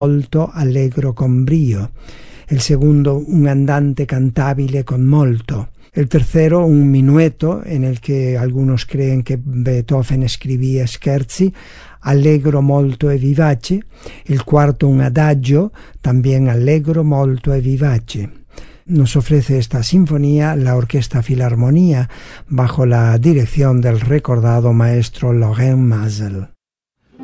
molto allegro con brio. El segundo, un andante cantabile con molto. El tercero, un minueto, en el que algunos creen que Beethoven escribía scherzi, allegro molto e vivace. El cuarto, un adagio, también allegro molto e vivace. Nos ofrece esta sinfonía la Orquesta Filarmonía bajo la dirección del recordado maestro Lorin Maazel.